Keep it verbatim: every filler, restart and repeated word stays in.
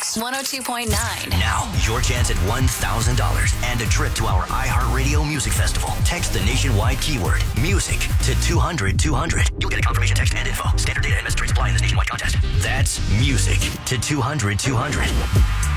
Hits one oh two point nine. Now, your chance at one thousand dollars and a trip to our iHeartRadio Music Festival. Text the nationwide keyword, music, to two hundred two hundred. You'll get a confirmation text and info. Standard data and message rates apply in this nationwide contest. That's music to two hundred two hundred.